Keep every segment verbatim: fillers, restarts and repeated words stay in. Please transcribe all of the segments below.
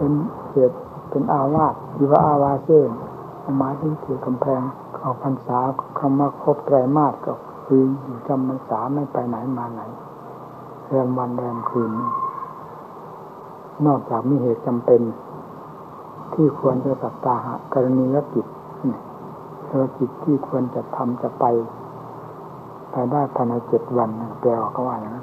เป็นเขตเป็นอาวาสอยู่ว่าอาวาสเซ่หมายถึงเขตกำแพงเข้าพรรษาคำว่าครบไตรมาสก็คืออยู่จำพรรษาไม่ไปไหนมาไหนแรมวันแรมคืนนอกจากมีเหตุจำเป็นที่ควรจะสัตตาหะกรณียกิจภารกิจที่ควรจะทำจะไปไปได้ภายในเจ็ดวันแปลออกก็ว่าอย่างนั้น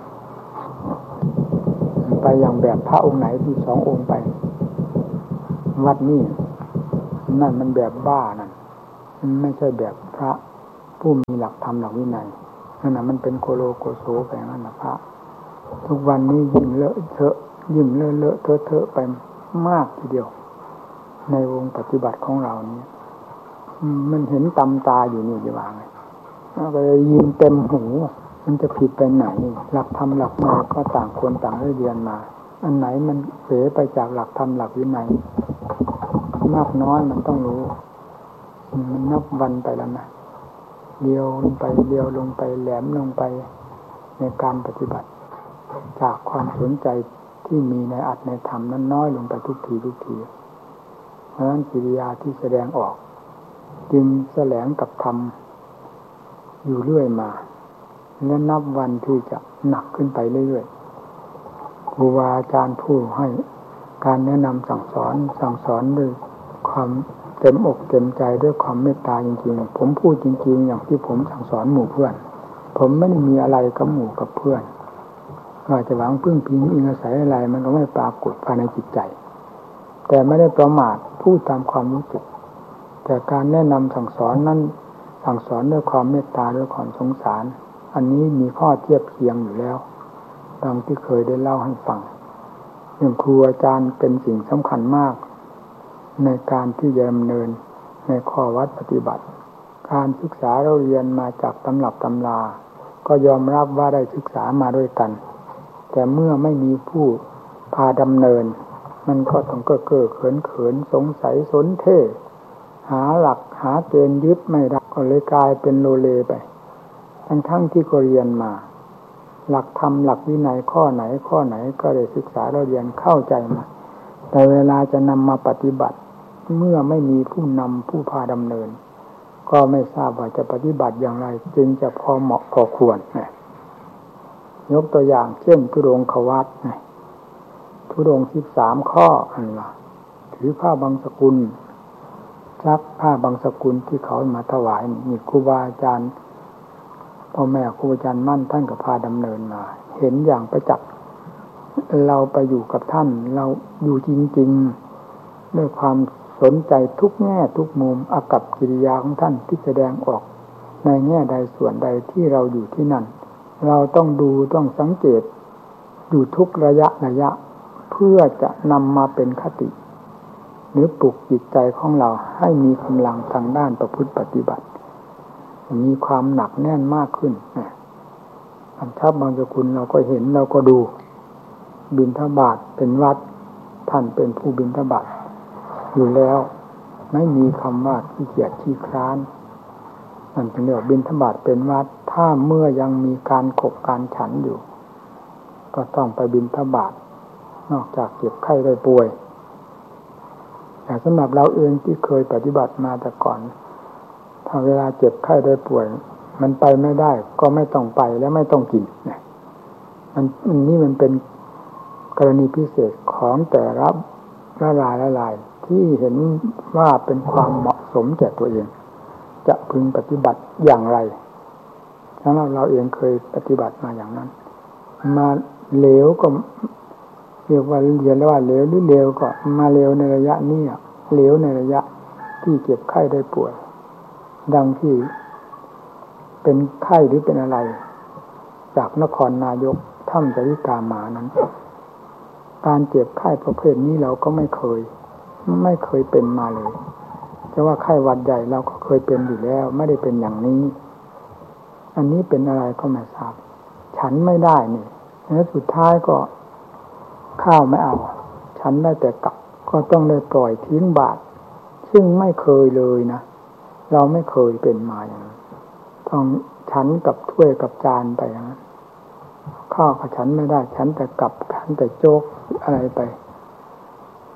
ไปอย่างแบบพระองค์ไหนที่สององค์ไปวัดนี้นั่นมันแบบบ้านั่นมันไม่ใช่แบบพระผู้มีหลักธรรมหลักวินัยนั่นน่ะมันเป็นโคโลโกโซไปอย่างนั้นนะพระทุกวันนี้ยิ่งเลอะเทอะยิ่งเลอะเลอะเทอะเทอะไปมากทีเดียวในวงปฏิบัติของเรานี้มันเห็นตำตาอยู่นี่จะว่าไงก็เลยยินเต็มหูมันจะผิดไปไหนหลักธรรมหลักวินัยก็ต่างคนต่างได้เรียนมาอันไหนมันเผลอไปจากหลักธรรมหลักวินัยมากน้อยมันต้องรู้มันนับวันไปแล้วนะเดียวลงไปเดียวลงไปแหลมลงไปในการปฏิบัติจากความสนใจที่มีในอัตในธรรมนั้นน้อยลงไปทุกทีทุกทีเพราะฉะนั้นกิริยาที่แสดงออกจึงแสลงกับธรรมอยู่เรื่อยมาและนับวันที่จะหนักขึ้นไปเรื่อยๆครูบาอาจารย์ผู้ให้การแนะนำสั่งสอนสั่งสอนด้วยความเต็มอกเต็มใจด้วยความเมตตาจริงๆผมพูดจริงๆอย่างที่ผมสั่งสอนหมู่เพื่อนผมไม่ได้มีอะไรกับหมู่กับเพื่อนว่าจะหวังพึ่งพิงอิงอาศัยอะไรมันก็ไม่ปรากฏภายในจิตใจแต่ไม่ได้ประมาทพูดตามความรู้สึกแต่การแนะนำสั่งสอนนั้นสั่งสอนด้วยความเมตตาด้วยความสงสารอันนี้มีข้อเทียบเคียงอยู่แล้วดังที่เคยได้เล่าให้ฟังเรื่องครูอาจารย์เป็นสิ่งสำคัญมากในการที่จะดำเนินในข้อวัดปฏิบัติการศึกษาเราเรียนมาจากตำรับตำราก็ยอมรับว่าได้ศึกษามาด้วยกันแต่เมื่อไม่มีผู้พาดำเนินมันก็ต้องเก้อเก้อเขินเขินสงสัยสนเท่หาหลักหาเกณฑ์ยึดไม่ได้ก็เลยกลายเป็นโลเลไปทั้งทั้งที่ก็เรียนมาหลักธรรมหลักวินัยข้อไหนข้อไหนก็ได้ศึกษาเราเรียนเข้าใจมาแต่เวลาจะนำมาปฏิบัติเมื่อไม่มีผู้นำผู้พาดำเนินก็ไม่ทราบว่าจะปฏิบัติอย่างไรจึงจะพอเหมาะพอควรนะยกตัวอย่างเช่นธุดงควัตรนะธุดงสิบสามข้ออันละถือผ้าบางสกุลชักผ้าบางสกุลที่เขามาถวายนี่ครูบาอาจารย์พ่อแม่ครูอาจารย์มั่นท่านก็พาดำเนินมาเห็นอย่างประจักษ์เราไปอยู่กับท่านเราอยู่จริงๆด้วยความสนใจทุกแง่ทุกมุมอากัปกิริยาของท่านที่แสดงออกในแง่ใดส่วนใดที่เราอยู่ที่นั่นเราต้องดูต้องสังเกตอยู่ทุกระยะระยะเพื่อจะนำมาเป็นคติหรือปลุกจิตใจของเราให้มีกำลังทางด้านประพฤติปฏิบัติมีความหนักแน่นมากขึ้นอันชับบางสกุลเราก็เห็นเราก็ดูบิณฑบาตเป็นวัดท่านเป็นผู้บิณฑบาตอยู่แล้วไม่มีคำว่าขี้เกียจขี้คร้านนั่นเป็นเรื่องบิณฑบาตเป็นวัดถ้าเมื่อยังมีการขบการฉันอยู่ก็ต้องไปบิณฑบาตนอกจากเจ็บไข้ได้ป่วยแต่สำหรับเราเองที่เคยปฏิบัติมาแต่ก่อนถ้าเวลาเจ็บไข้ได้ป่วยมันไปไม่ได้ก็ไม่ต้องไปและไม่ต้องกินนะมันอันนี้มันเป็นกรณีพิเศษของแต่ละละลายละลายที่เห็นว่าเป็นความเหมาะสมแก่ตัวเองจะพึงปฏิบัติอย่างไรสำหรับเราเองเคยปฏิบัติมาอย่างนั้นมาเลวก็เรียกว่าเรียนแล้วว่าเลวหรือเลวก็มาเลวในระยะนี้เลวในระยะที่เจ็บไข้ได้ป่วยดังที่เป็นไข้หรือเป็นอะไรจากนครนายกถ้ำจริกามานั้นการเจ็บไข้ประเภทนี้เราก็ไม่เคยไม่เคยเป็นมาเลยแต่ว่าไข้หวัดใหญ่เราก็เคยเป็นอยู่แล้วไม่ได้เป็นอย่างนี้อันนี้เป็นอะไรก็ไม่ทราบฉันไม่ได้นี่แล้วสุดท้ายก็ข้าวไม่เอาฉันได้แต่กลับก็ต้องได้ปล่อยทิ้งบาตรซึ่งไม่เคยเลยนะเราไม่เคยเป็นมาอย่างนั้นต้องฉันกับถ้วยกับจานไปอย่างนั้นข้าวกับฉันไม่ได้ฉันแต่กลับฉันแต่โจ๊กอะไรไป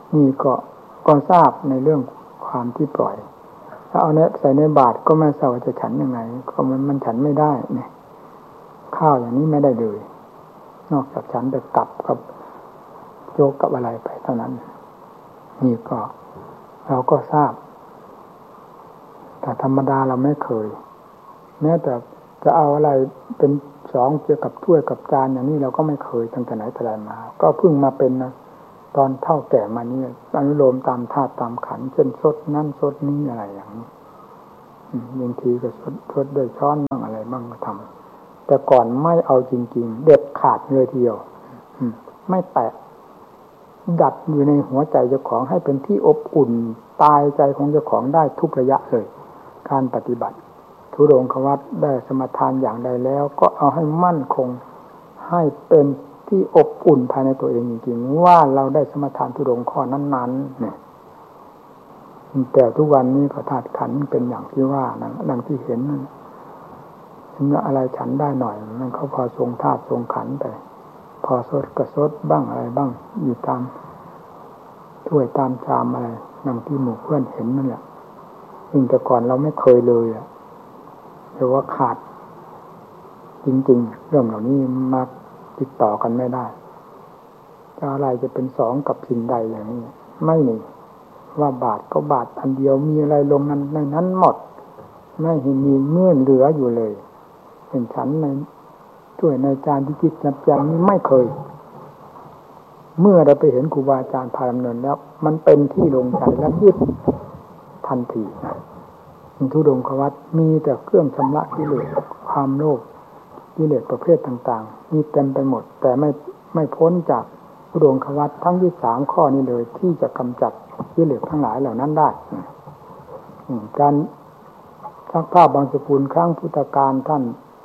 นี่ก็ก็ทราบในเรื่องความที่ปล่อยถ้าเอาเนี้ยใส่ในบาตรก็ไม่ทราบว่าจะฉันยังไงก็มันมันฉันไม่ได้เนี่ยข้าวอย่างนี้ไม่ได้เลยนอกจากฉันแต่กลับกับโยกกับอะไรไปเท่านั้นนี่ก็เราก็ทราบแต่ธรรมดาเราไม่เคยแม้แต่จะเอาอะไรเป็นสองเกี่ยวกับถ้วยกับจานอย่างนี้เราก็ไม่เคยตั้งแต่ไหนแต่ไรมาก็เพิ่งมาเป็นนะตอนเท่าแก่มานี่อนุโลมตามธาตุตามขันธ์เช่นสดนั่นสดนี้อะไรอย่างนี้บางทีก็สดสดด้วยช้อนบ้างอะไรบ้างก็ทำแต่ก่อนไม่เอาจริงๆเด็ดขาดเลยทีเดียวไม่แตะดัดอยู่ในหัวใจเจ้าของให้เป็นที่อบอุ่นตายใจของเจ้าของได้ทุกระยะเลยการปฏิบัติธุดงควัตรได้สมทานอย่างใดแล้วก็เอาให้มั่นคงให้เป็นที่อบอุ่นภายในตัวเองจริงๆว่าเราได้สมทานธุดงข้อนั้นๆเนี่ยแต่ทุกวันนี้ก็ธาตุขันธ์เป็นอย่างที่ว่านะดังที่เห็นนั่นอะไรฉันได้หน่อยมันเขาพอทรงธาตุทรงขันธ์ไปพอสดก็สดบ้างอะไรบ้างอยู่ตามถ้วยตามชามอะไรดังที่หมู่เพื่อนเห็นนั่นแหละยิ่งแต่ก่อนเราไม่เคยเลยอ่ะเรียกว่าขาดจริงๆเรื่องเหล่านี้มาติดต่อกันไม่ได้จะอะไรจะเป็นสองกับสิ่งใดอย่างนี้ไม่มีว่าบาทก็บาทอันเดียวมีอะไรลงนั้นในนั้นหมดไม่เห็นมีเงื่อนเหลืออยู่เลยเห็นฉันในถ้วยในจานที่จิตจับจำนี้ไม่เคยเมื่อเราไปเห็นครูบาอาจารย์พาดำเนินแล้วมันเป็นที่ลงใจและยึดทันทีธุดงควัตรมีแต่เครื่องชำระกิเลสความโลภกิเลสประเภทต่างๆมีเต็มไปหมดแต่ไม่ไม่พ้นจากธุดงควัตรทั้งที่สามข้อนี้เลยที่จะกำจัดกิเลสทั้งหลายเหล่านั้นได้การซักผ้าบางสกุลครั้งพุทธกาลท่าน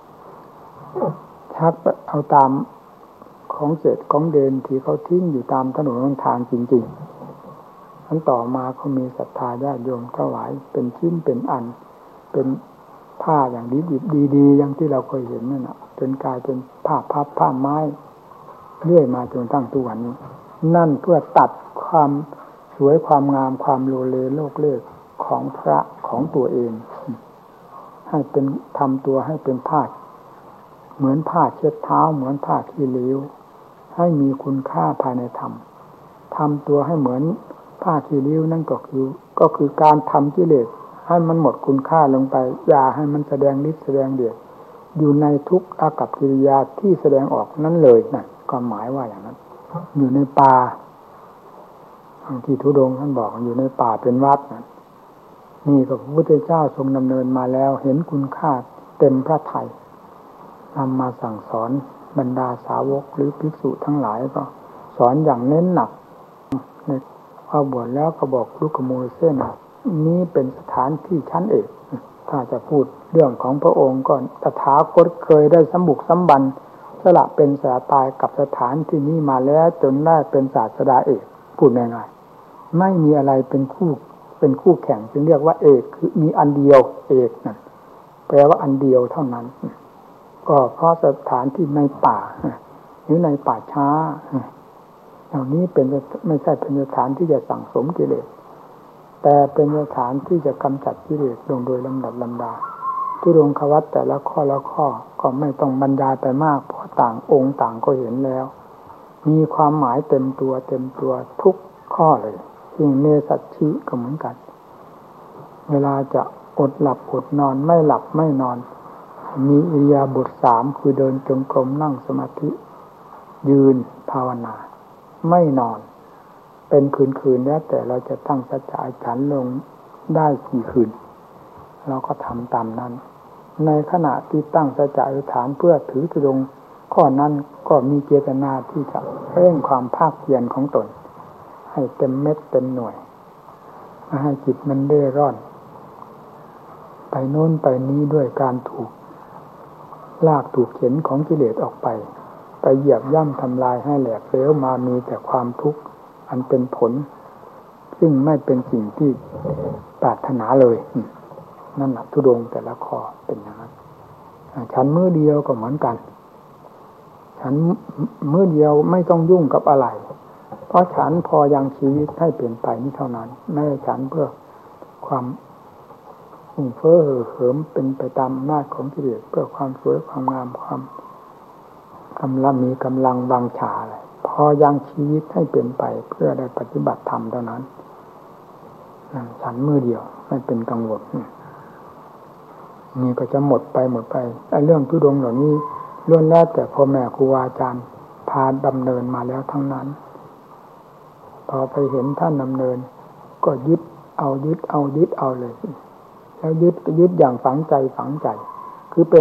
ชักเอาตามของเศษของเดินที่เขาทิ้งอยู่ตามถนนหนทางจริงๆอันต่อมาเขามีศรัทธาญาติโยมถวายเป็นชิ้นเป็นอันเป็นผ้าอย่างดีๆดีๆอย่างที่เราเคยเห็นนั่นน่ะจนกลายเป็นผ้าพับผ้าไม้เรื่อยมาจนตั้งทุกวันนี้นั่นเพื่อตัดความสวยความงามความโลเลโลกเล่ห์ของพระของตัวเองให้เป็นทำตัวให้เป็นผ้าเหมือนผ้าเช็ดเท้าเหมือนผ้าขี้ริ้วให้มีคุณค่าภายในธรรมทำตัวให้เหมือนผ้าขี้ริ้วนั่นก็คือก็คือการทำกิเลสให้มันหมดคุณค่าลงไปอย่าให้มันแสดงฤทธิ์แสดงเดชอยู่ในทุกอากัปกิริยาที่แสดงออกนั้นเลยนั่นความหมายว่าอย่างนั้นอยู่ในป่าที่ธุดงค์ท่านบอกอยู่ในป่าเป็นวัดนี่ก็พระพุทธเจ้าทรงดำเนินมาแล้วเห็นคุณค่าเต็มพระทัยนำมาสั่งสอนบรรดาสาวกหรือภิกษุทั้งหลายก็สอนอย่างเน้นหนักในพอบวชแล้วก็บอกลูกขโมยเส้นนี้เป็นสถานที่ชั้นเอกถ้าจะพูดเรื่องของพระองค์ก็ตถาคตเคยได้สมบุกสมบันสละเป็นสละตายกับสถานที่นี้มาแล้วจนได้เป็นศาสดาเอกพูดง่ายๆไม่มีอะไรเป็นคู่เป็นคู่แข่งจึงเรียกว่าเอกคือมีอันเดียวเอกนั่นแปลว่าอันเดียวเท่านั้นก็เพราะสถานที่ในป่าหรือในป่าช้าเหล่านี้เป็นไม่ใช่เป็นสถานที่จะสั่งสมกิเลสแต่เป็นสถานที่จะกำจัดกิเลสลงโดยลำดับลำดาธุดงควัตรแต่ละข้อละข้อก็ไม่ต้องบรรยายไปมากเพราะต่างองค์ต่างก็เห็นแล้วมีความหมายเต็มตัวเต็มตัวทุกข้อเลยยิ่งเนสัชชิก็เหมือนกันเวลาจะอดหลับอดนอนไม่หลับไม่นอนมีอิริยาบถสามคือเดินจงกรมนั่งสมาธิยืนภาวนาไม่นอนเป็นคืนๆแล้วแต่เราจะตั้งสัจจะอธิษฐานลงได้กี่คืนเราก็ทำตามนั้นในขณะที่ตั้งสัจจะอธิษฐานเพื่อถือธุดงค์ข้อนั้นก็มีเจตนาที่จะเร่งความภาคเพียรของตนให้เต็มเม็ดเต็มหน่วยไม่ให้จิตมันเร่ร่อนไปโน้นไปนี้ด้วยการถูกลากถูกเข็นของกิเลสออกไปไปเหยียบย่ำทำลายให้แหลกเหลวมามีแต่ความทุกข์อันเป็นผลซึ่งไม่เป็นสิ่งที่ปรารถนาเลยนั่นแหละธุดงค์แต่ละข้อเป็นอย่างนั้นฉันมื้อเดียวก็เหมือนกันฉันมื้อเดียวไม่ต้องยุ่งกับอะไรพเพราะฉันพอยังชีวิตให้เปลี่ยนไปนี่เท่านั้นไม่ได้ฉันเพื่อความหุ่งเฟ้อเห่อเหิมเป็นไปตามอำนาจของกิเลสเพื่อความสวยความงามความกำลังมีกำลังวังชาอะไรพอยังชีวิตให้เป็นไปเพื่อได้ปฏิบัติธรรมเท่านั้นฉันมือเดียวไม่เป็นกังวลนี่ก็จะหมดไปหมดไปไอ้เรื่องทุดงค์เหล่านี้ล้วนแล้วแต่พ่อแม่ครูอาจารย์พาดำเนินมาแล้วทั้งนั้นพอไปเห็นท่านดำเนินก็ยึดเอายึดเอายึดเอาเลยแล้วยึดยึดอย่างฝังใจฝังใจ